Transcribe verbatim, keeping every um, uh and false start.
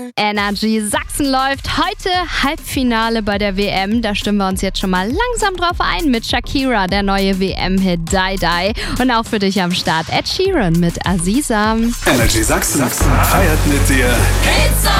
Energy Sachsen läuft heute Halbfinale bei der W M. Da stimmen wir uns jetzt schon mal langsam drauf ein mit Shakira, der neue W M-Hit Die Die. Und auch für dich am Start Ed Sheeran mit Aziza. Energy Sachsen feiert mit dir. Hits